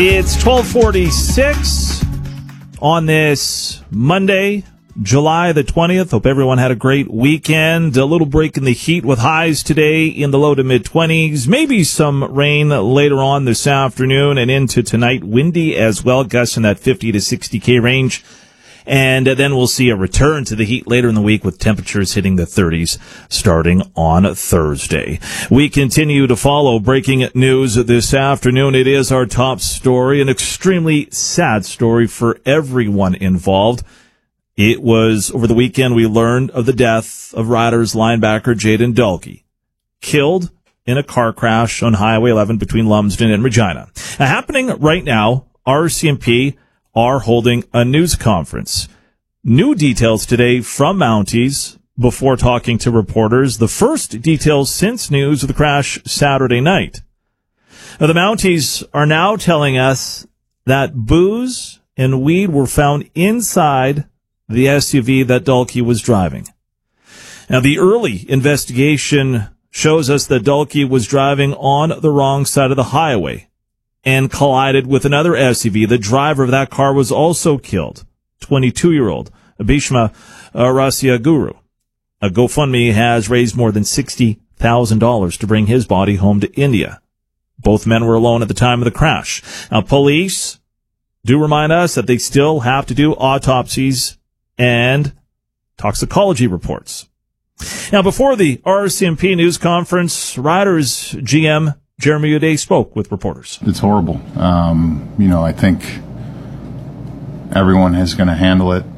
It's 12:46 on this Monday, July the 20th. Hope everyone had a great weekend. A little break in the heat with highs today in the low to mid-20s. Maybe some rain later on this afternoon and into tonight. Windy as well, gusts in that 50 to 60K range. And then we'll see a return to the heat later in the week with temperatures hitting the 30s starting on Thursday. We continue to follow breaking news this afternoon. It is our top story, an extremely sad story for everyone involved. It was over the weekend we learned of the death of Riders linebacker Jayden Dalkey, killed in a car crash on Highway 11 between Lumsden and Regina. Happening right now, RCMP are holding a news conference. New details today from Mounties before talking to reporters. The first details since news of the crash Saturday night. Now, the Mounties are now telling us that booze and weed were found inside the SUV that Dalkey was driving. Now, the early investigation shows us that Dalkey was driving on the wrong side of the highway and collided with another SUV. The driver of that car was also killed, 22-year-old Abhishma Rasiaguru. A GoFundMe has raised more than $60,000 to bring his body home to India. Both men were alone at the time of the crash. Now, police do remind us that they still have to do autopsies and toxicology reports. Now, before the RCMP news conference, Riders GM Jeremy Uday spoke with reporters. It's horrible. I think everyone is going to handle it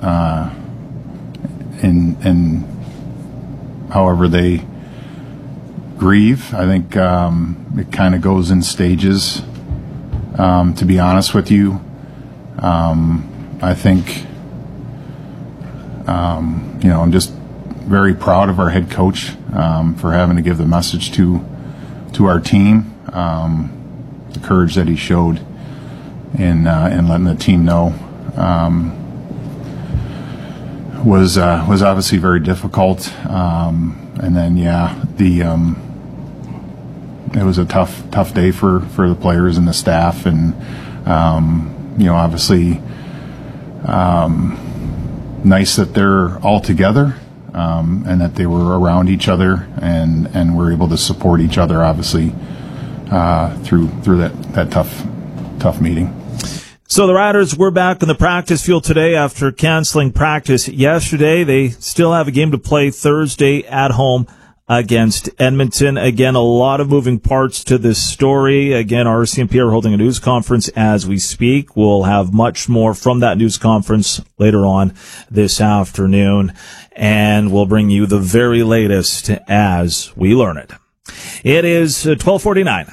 in however they grieve. I think it kind of goes in stages, to be honest with you. I think, I'm just very proud of our head coach for having to give the message to our team. The courage that he showed in letting the team know was obviously very difficult. And then it was a tough day for the players and the staff, and obviously nice that they're all together. And that they were around each other and were able to support each other, obviously, through that tough meeting. So the Riders were back in the practice field today after canceling practice yesterday. They still have a game to play Thursday at home against Edmonton. Again, a lot of moving parts to this story. Again, RCMP are holding a news conference as we speak. We'll have much more from that news conference later on this afternoon, and we'll bring you the very latest as we learn it. It is 12:49.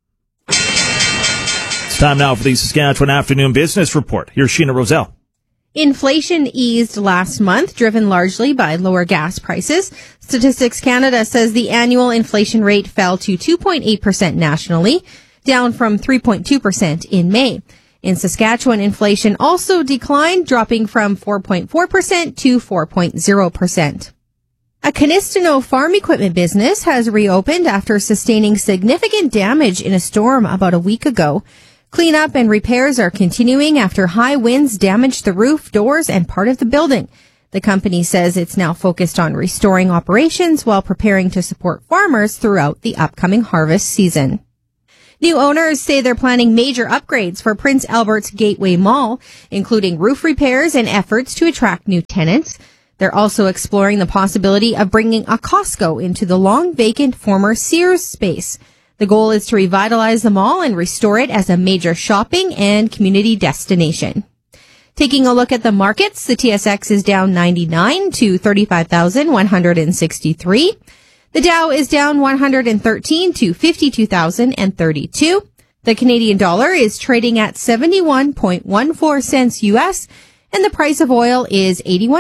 It's time now for the Saskatchewan Afternoon Business Report. Here's Sheena Roselle. Inflation eased last month, driven largely by lower gas prices. Statistics Canada says the annual inflation rate fell to 2.8% nationally, down from 3.2% in May. In Saskatchewan, inflation also declined, dropping from 4.4% to 4.0%. A Canistino farm equipment business has reopened after sustaining significant damage in a storm about a week ago. Cleanup and repairs are continuing after high winds damaged the roof, doors, and part of the building. The company says it's now focused on restoring operations while preparing to support farmers throughout the upcoming harvest season. New owners say they're planning major upgrades for Prince Albert's Gateway Mall, including roof repairs and efforts to attract new tenants. They're also exploring the possibility of bringing a Costco into the long-vacant former Sears space. The goal is to revitalize the mall and restore it as a major shopping and community destination. Taking a look at the markets, the TSX is down 99 to 35,163. The Dow is down 113 to 52,032. The Canadian dollar is trading at 71.14 cents U.S., and the price of oil is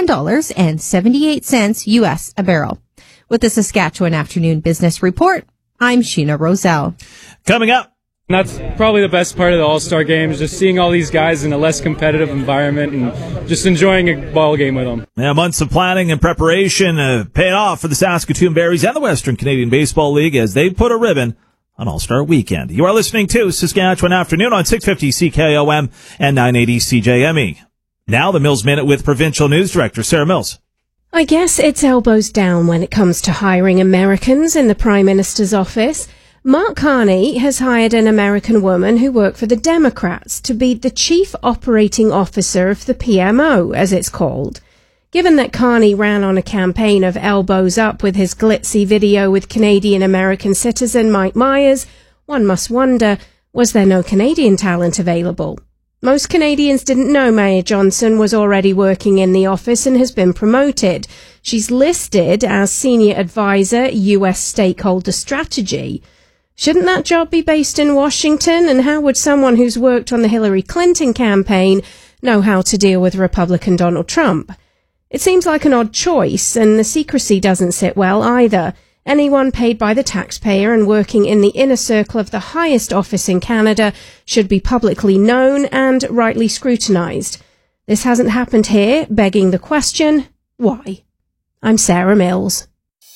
$81.78 U.S. a barrel. With the Saskatchewan Afternoon Business Report, I'm Sheena Roselle. Coming up. That's probably the best part of the All-Star Game, is just seeing all these guys in a less competitive environment and just enjoying a ball game with them. Yeah, months of planning and preparation paying off for the Saskatoon Berries and the Western Canadian Baseball League as they put a ribbon on All-Star Weekend. You are listening to Saskatchewan Afternoon on 650 CKOM and 980 CJME. Now the Mills Minute with Provincial News Director Sarah Mills. I guess it's elbows down when it comes to hiring Americans in the Prime Minister's office. Mark Carney has hired an American woman who worked for the Democrats to be the chief operating officer of the PMO, as it's called. Given that Carney ran on a campaign of elbows up with his glitzy video with Canadian-American citizen Mike Myers, one must wonder, was there no Canadian talent available? Most Canadians didn't know Mayor Johnson was already working in the office and has been promoted. She's listed as Senior Advisor, U.S. Stakeholder Strategy. Shouldn't that job be based in Washington? And how would someone who's worked on the Hillary Clinton campaign know how to deal with Republican Donald Trump? It seems like an odd choice, and the secrecy doesn't sit well either. Anyone paid by the taxpayer and working in the inner circle of the highest office in Canada should be publicly known and rightly scrutinised. This hasn't happened here, begging the question, why? I'm Sarah Mills.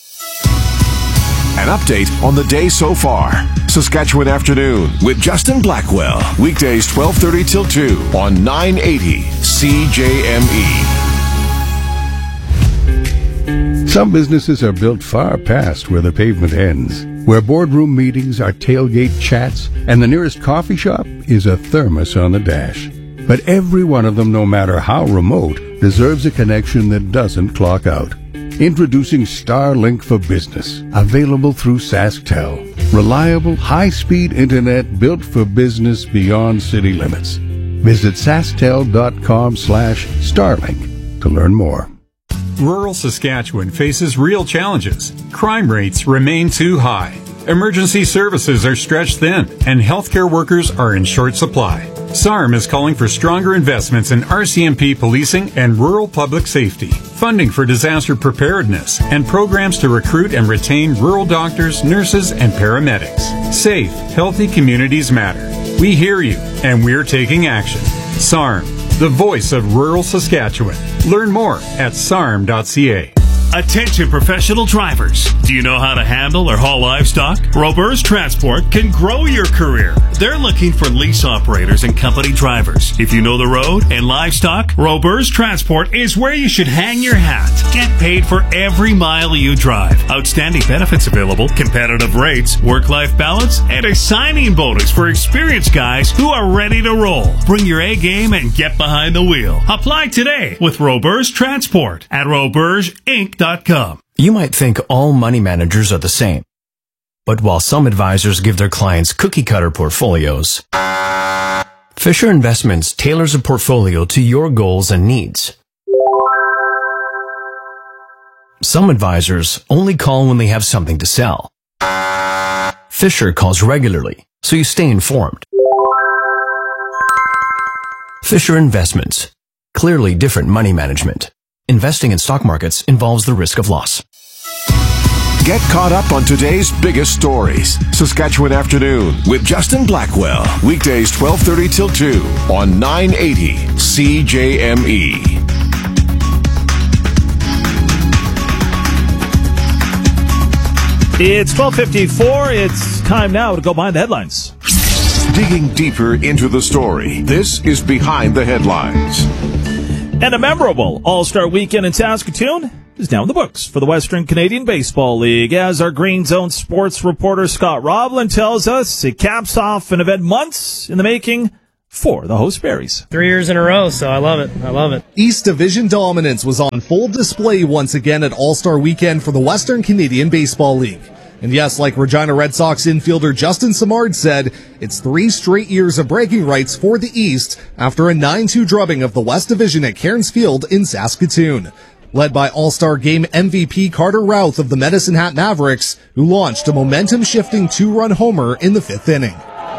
An update on the day so far. Saskatchewan Afternoon with Justin Blackwell. Weekdays 12:30 till 2 on 980 CJME. Some businesses are built far past where the pavement ends, where boardroom meetings are tailgate chats, and the nearest coffee shop is a thermos on the dash. But every one of them, no matter how remote, deserves a connection that doesn't clock out. Introducing Starlink for Business, available through SaskTel. Reliable, high-speed internet built for business beyond city limits. Visit sasktel.com/Starlink to learn more. Rural Saskatchewan faces real challenges. Crime rates remain too high. Emergency services are stretched thin, and healthcare workers are in short supply. SARM is calling for stronger investments in RCMP policing and rural public safety, funding for disaster preparedness, and programs to recruit and retain rural doctors, nurses, and paramedics. Safe, healthy communities matter. We hear you, and we're taking action. SARM, the voice of rural Saskatchewan. Learn more at sarm.ca. Attention professional drivers. Do you know how to handle or haul livestock? Roberts Transport can grow your career. They're looking for lease operators and company drivers. If you know the road and livestock, Roberts Transport is where you should hang your hat. Get paid for every mile you drive. Outstanding benefits available, competitive rates, work-life balance, and a signing bonus for experienced guys who are ready to roll. Bring your A game and get behind the wheel. Apply today with Roberts Transport at robertsinc.com. You might think all money managers are the same. But while some advisors give their clients cookie-cutter portfolios, Fisher Investments tailors a portfolio to your goals and needs. Some advisors only call when they have something to sell. Fisher calls regularly, so you stay informed. Fisher Investments. Clearly different money management. Investing in stock markets involves the risk of loss. Get caught up on today's biggest stories. Saskatchewan Afternoon with Justin Blackwell. Weekdays 12:30 till 2 on 980 CJME. It's 12:54. It's time now to go behind the headlines. Digging deeper into the story. This is Behind the Headlines. And a memorable All-Star Weekend in Saskatoon is now in the books for the Western Canadian Baseball League. As our Green Zone sports reporter Scott Roblin tells us, it caps off an event months in the making for the host Berries. 3 years in a row, so I love it. I love it. East Division dominance was on full display once again at All-Star Weekend for the Western Canadian Baseball League. And yes, like Regina Red Sox infielder Justin Samard said, it's 3 straight years of bragging rights for the East after a 9-2 drubbing of the West Division at Cairns Field in Saskatoon. Led by All-Star Game MVP Carter Routh of the Medicine Hat Mavericks, who launched a momentum-shifting 2-run homer in the 5th inning.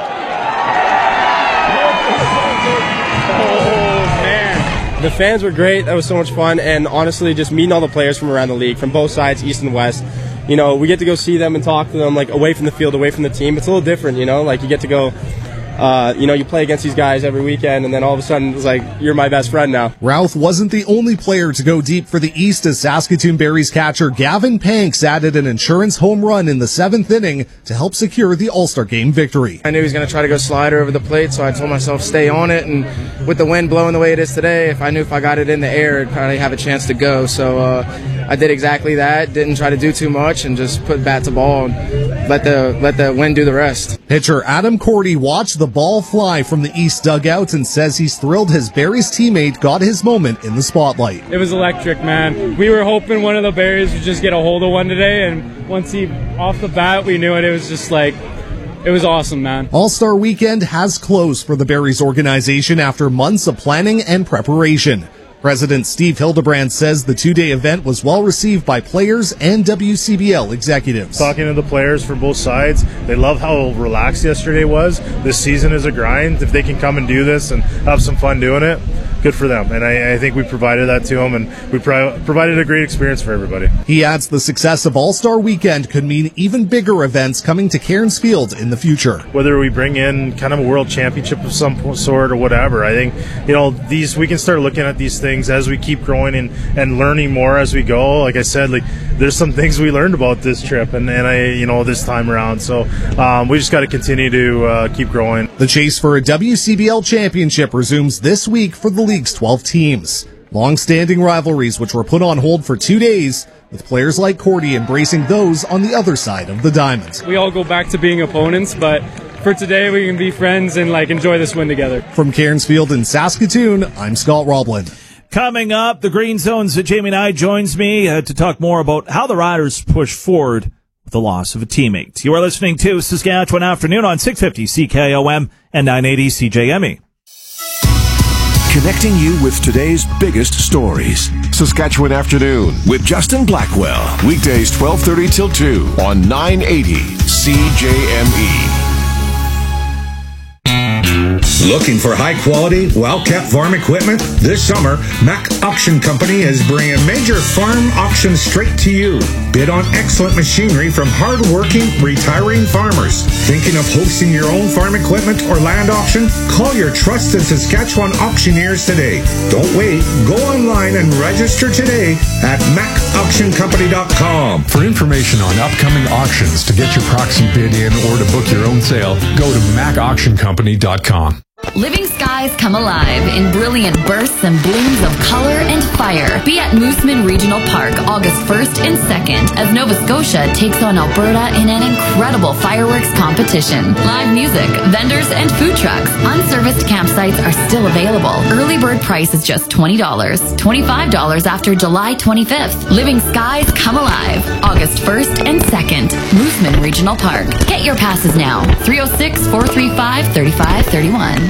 The fans were great. That was so much fun. And honestly, just meeting all the players from around the league, from both sides, East and West. You know, we get to go see them and talk to them, like, away from the field, away from the team. It's a little different, you know? Like, you get to go you play against these guys every weekend, and then all of a sudden it's like, you're my best friend now. Routh wasn't the only player to go deep for the East as Saskatoon Berries catcher Gavin Panks added an insurance home run in the 7th inning to help secure the All-Star Game victory. I knew he was going to try to go slider over the plate, so I told myself stay on it, and with the wind blowing the way it is today, I knew if I got it in the air, it'd probably have a chance to go. So I did exactly that, didn't try to do too much, and just put bat to ball and let the wind do the rest. Pitcher Adam Cordy watched the ball fly from the East dugout and says he's thrilled his Berries teammate got his moment in the spotlight. It was electric, man. We were hoping one of the Berries would just get a hold of one today, and once he off the bat, we knew it. It was just like, it was awesome, man. All-Star Weekend has closed for the Berries organization after months of planning and preparation. President Steve Hildebrand says the 2-day event was well received by players and WCBL executives. Talking to the players for both sides, they love how relaxed yesterday was. This season is a grind. If they can come and do this and have some fun doing it, good for them. And I think we provided that to them, and we provided a great experience for everybody. He adds the success of All-Star Weekend could mean even bigger events coming to Cairns Field in the future. Whether we bring in kind of a world championship of some sort or whatever, I think, we can start looking at these things as we keep growing and learning more as we go. Like I said, there's some things we learned about this trip and this time around. So we just got to continue to keep growing. The chase for a WCBL championship resumes this week for the league's 12 teams. Long-standing rivalries which were put on hold for 2 days, with players like Cordy embracing those on the other side of the diamond. We all go back to being opponents, but for today we can be friends and enjoy this win together. From Cairns Field in Saskatoon, I'm Scott Roblin. Coming up, the Green Zone's Jamie Nye joins me to talk more about how the Riders push forward with the loss of a teammate. You are listening to Saskatchewan Afternoon on 650 CKOM and 980 CJME. Connecting you with today's biggest stories. Saskatchewan Afternoon with Justin Blackwell. Weekdays 12:30 till 2 on 980 CJME. Looking for high-quality, well-kept farm equipment? This summer, Mac Auction Company is bringing major farm auctions straight to you. Bid on excellent machinery from hard-working, retiring farmers. Thinking of hosting your own farm equipment or land auction? Call your trusted Saskatchewan auctioneers today. Don't wait. Go online and register today at macauctioncompany.com. For information on upcoming auctions, to get your proxy bid in, or to book your own sale, go to macauctioncompany.com. Living skies come alive in brilliant bursts and blooms of color and fire. Be at Mooseman Regional Park August 1st and 2nd as Nova Scotia takes on Alberta in an incredible fireworks competition. Live music, vendors, and food trucks. Unserviced campsites are still available. Early bird price is just $20. $25 after July 25th. Living skies come alive August 1st and 2nd. Mooseman Regional Park. Get your passes now. 306-435-3531.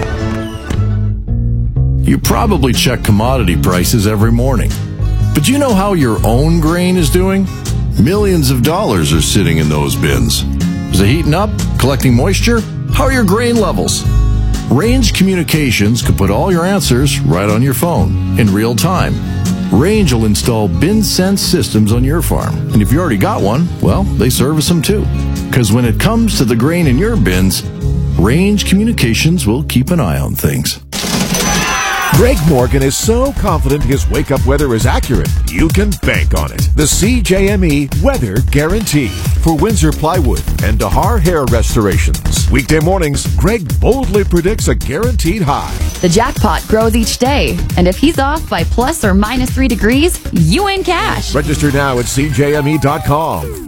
You probably check commodity prices every morning. But you know how your own grain is doing? Millions of dollars are sitting in those bins. Is it heating up? Collecting moisture? How are your grain levels? Range Communications could put all your answers right on your phone in real time. Range will install bin sense systems on your farm. And if you already got one, well, they service them too. Because when it comes to the grain in your bins, Range Communications will keep an eye on things. Greg Morgan is so confident his wake-up weather is accurate, you can bank on it. The CJME Weather Guarantee for Windsor Plywood and Dahar Hair Restorations. Weekday mornings, Greg boldly predicts a guaranteed high. The jackpot grows each day, and if he's off by plus or minus 3 degrees, you win cash. Register now at CJME.com.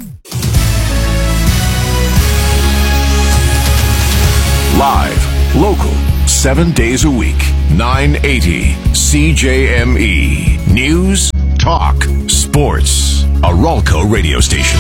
Live, local, 7 days a week, 980 CJME. News, talk, sports. A Ralco radio station.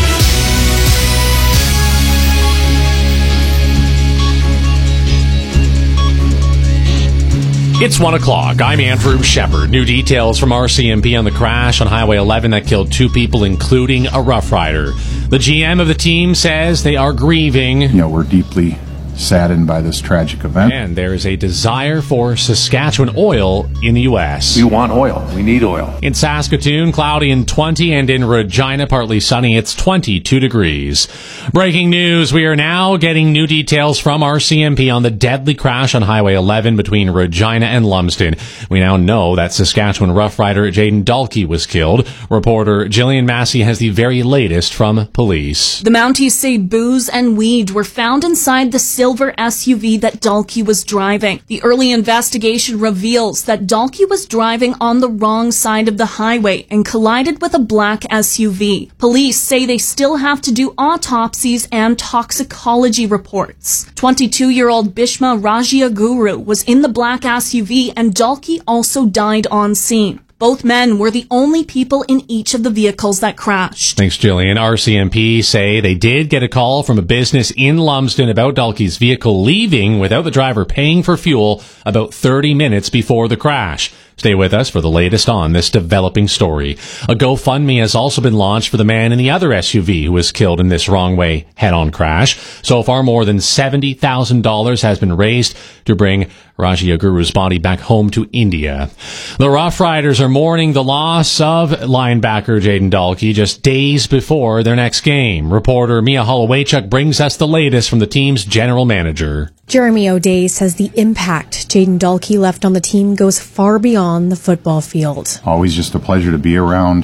It's 1 o'clock. I'm Andrew Shepard. New details from RCMP on the crash on Highway 11 that killed 2 people, including a Rough Rider. The GM of the team says they are grieving. We're deeply saddened by this tragic event. And there is a desire for Saskatchewan oil in the U.S. We want oil. We need oil. In Saskatoon, cloudy and 20, and in Regina, partly sunny, it's 22 degrees. Breaking news, we are now getting new details from RCMP on the deadly crash on Highway 11 between Regina and Lumsden. We now know that Saskatchewan Rough Rider Jaden Dalkey was killed. Reporter Jillian Massey has the very latest from police. The Mounties say booze and weed were found inside the silver SUV that Dalkey was driving. The early investigation reveals that Dalkey was driving on the wrong side of the highway and collided with a black SUV. Police say they still have to do autopsies and toxicology reports. 22-year-old Bhishma Rajiaguru was in the black SUV and Dalkey also died on scene. Both men were the only people in each of the vehicles that crashed. Thanks, Jillian. RCMP say they did get a call from a business in Lumsden about Dalkey's vehicle leaving without the driver paying for fuel about 30 minutes before the crash. Stay with us for the latest on this developing story. A GoFundMe has also been launched for the man in the other SUV who was killed in this wrong-way head-on crash. So far, more than $70,000 has been raised to bring Rajiaguru's body back home to India. The Rough Riders are mourning the loss of linebacker Jaden Dalkey just days before their next game. Reporter Mia Holowaychuk brings us the latest from the team's general manager. Jeremy O'Day says the impact Jaden Dalkey left on the team goes far beyond the football field. Always just a pleasure to be around.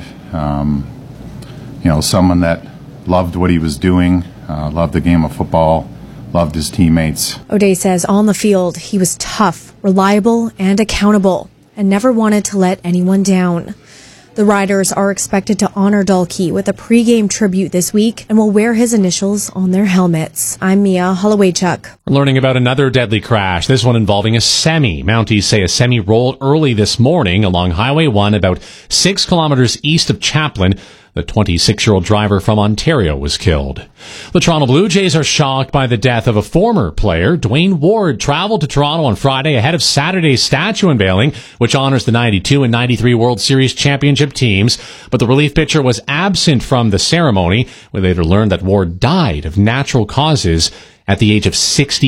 Someone that loved what he was doing, loved the game of football, loved his teammates. O'Day says on the field he was tough, reliable, and accountable, and never wanted to let anyone down. The Riders are expected to honor Dalkey with a pregame tribute this week and will wear his initials on their helmets. I'm Mia Holowaychuk. We're learning about another deadly crash, this one involving a semi. Mounties say a semi rolled early this morning along Highway 1 about 6 kilometers east of Chaplin. The 26-year-old driver from Ontario was killed. The Toronto Blue Jays are shocked by the death of a former player. Dwayne Ward traveled to Toronto on Friday ahead of Saturday's statue unveiling, which honors the 92 and 93 World Series championship teams. But the relief pitcher was absent from the ceremony. We later learned that Ward died of natural causes at the age of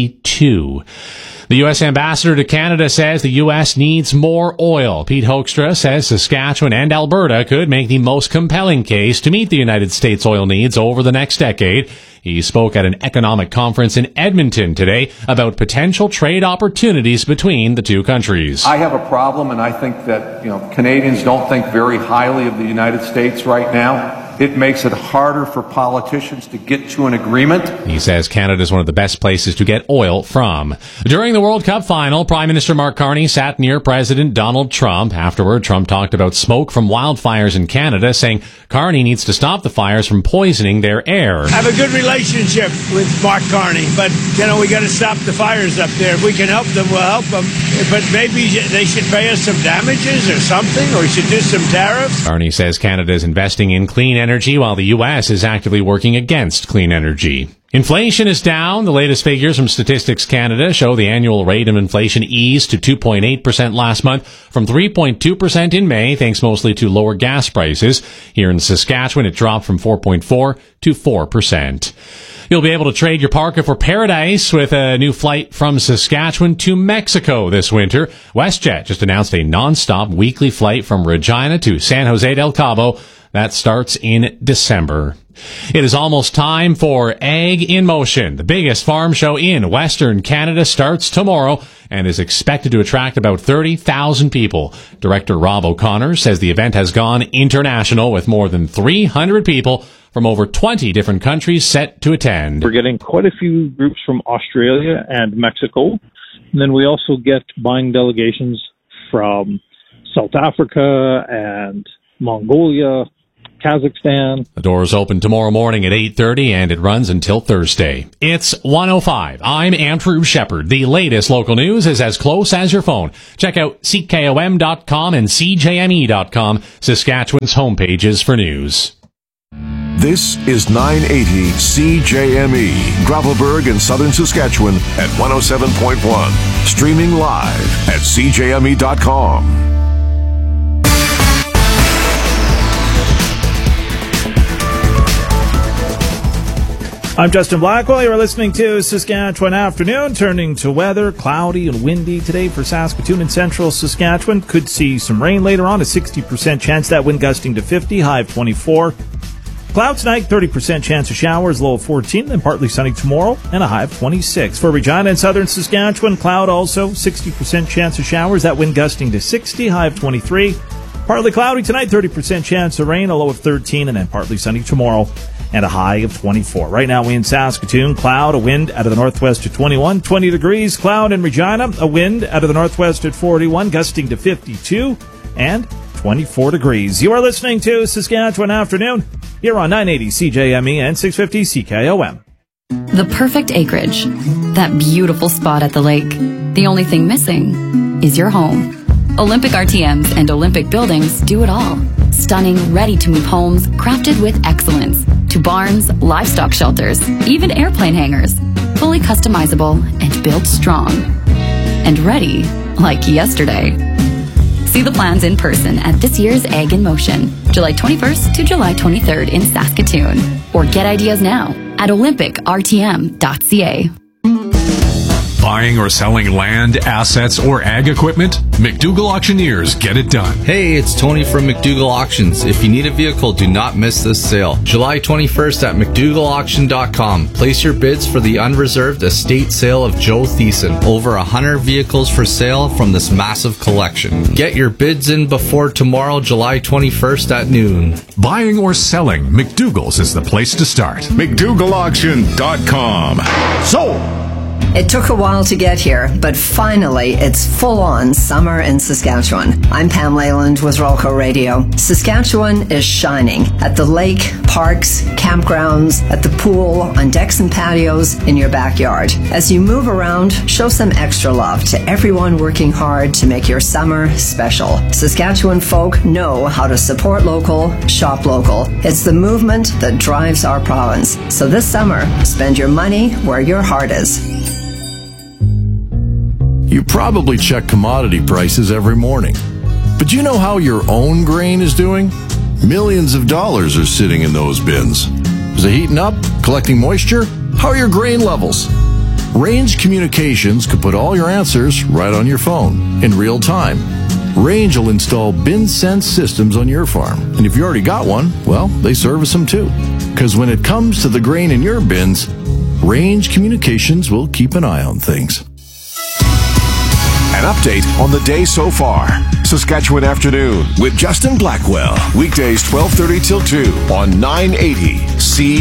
62. The U.S. ambassador to Canada says the U.S. needs more oil. Pete Hoekstra says Saskatchewan and Alberta could make the most compelling case to meet the United States oil needs over the next decade. He spoke at an economic conference in Edmonton today about potential trade opportunities between the two countries. I have a problem, and I think that Canadians don't think very highly of the United States right now. It makes it harder for politicians to get to an agreement. He says Canada is one of the best places to get oil from. During the World Cup final, Prime Minister Mark Carney sat near President Donald Trump. Afterward, Trump talked about smoke from wildfires in Canada, saying Carney needs to stop the fires from poisoning their air. I have a good relationship with Mark Carney, but, we got to stop the fires up there. If we can help them, we'll help them. But maybe they should pay us some damages or something, or we should do some tariffs. Carney says Canada is investing in clean energy while the U.S. is actively working against clean energy. Inflation is down. The latest figures from Statistics Canada show the annual rate of inflation eased to 2.8% last month from 3.2% in May, thanks mostly to lower gas prices. Here in Saskatchewan, it dropped from 4.4% to 4%. You'll be able to trade your parka for paradise with a new flight from Saskatchewan to Mexico this winter. WestJet just announced a non-stop weekly flight from Regina to San Jose del Cabo. That starts in December. It is almost time for Ag in Motion. The biggest farm show in Western Canada starts tomorrow and is expected to attract about 30,000 people. Director Rob O'Connor says the event has gone international with more than 300 people from over 20 different countries set to attend. We're getting quite a few groups from Australia and Mexico. And then we also get buying delegations from South Africa and Mongolia, Kazakhstan. The doors open tomorrow morning at 8:30 and it runs until Thursday. It's 1:05. I'm Andrew Shepard. The latest local news is as close as your phone. Check out CKOM.com and CJME.com, Saskatchewan's homepages for news. This is 980 CJME, Gravelburg in southern Saskatchewan at 107.1. Streaming live at CJME.com. I'm Justin Blackwell. You're listening to Saskatchewan Afternoon. Turning to weather, cloudy and windy today for Saskatoon and central Saskatchewan. Could see some rain later on, a 60% chance. That wind gusting to 50, high of 24. Clouds tonight, 30% chance of showers, low of 14. Then partly sunny tomorrow and a high of 26. For Regina and southern Saskatchewan, cloud also, 60% chance of showers. That wind gusting to 60, high of 23. Partly cloudy tonight, 30% chance of rain, a low of 13. And then partly sunny tomorrow and a high of 24. Right now we in Saskatoon, cloud, a wind out of the northwest at 21, 20 degrees. Cloud in Regina, a wind out of the northwest at 41, gusting to 52 and 24 degrees. You are listening to Saskatchewan Afternoon here on 980 CJME and 650 CKOM. The perfect acreage. That beautiful spot at the lake. The only thing missing is your home. Olympic RTMs and Olympic buildings do it all. Stunning, ready-to-move homes crafted with excellence. To barns, livestock shelters, even airplane hangars. Fully customizable and built strong. And ready like yesterday. See the plans in person at this year's Ag in Motion, July 21st to July 23rd in Saskatoon. Or get ideas now at olympicrtm.ca. Buying or selling land, assets, or ag equipment? McDougall Auctioneers get it done. Hey, it's Tony from McDougall Auctions. If you need a vehicle, do not miss this sale. July 21st at McDougallAuction.com. Place your bids for the unreserved estate sale of Joe Thiessen. Over 100 vehicles for sale from this massive collection. Get your bids in before tomorrow, July 21st at noon. Buying or selling, McDougall's is the place to start. McDougallAuction.com. Sold! It took a while to get here, but finally it's full-on summer in Saskatchewan. I'm Pam Leyland with Rolco Radio. Saskatchewan is shining at the lake, parks, campgrounds, at the pool, on decks and patios, in your backyard. As you move around, show some extra love to everyone working hard to make your summer special. Saskatchewan folk know how to support local, shop local. It's the movement that drives our province. So this summer, spend your money where your heart is. You probably check commodity prices every morning. But do you know how your own grain is doing? Millions of dollars are sitting in those bins. Is it heating up? Collecting moisture? How are your grain levels? Range Communications could put all your answers right on your phone in real time. Range will install bin sense systems on your farm. And if you already got one, well, they service them too. Because when it comes to the grain in your bins, Range Communications will keep an eye on things. An update on the day so far. Saskatchewan Afternoon with Justin Blackwell. Weekdays 12:30 till 2 on 980 C.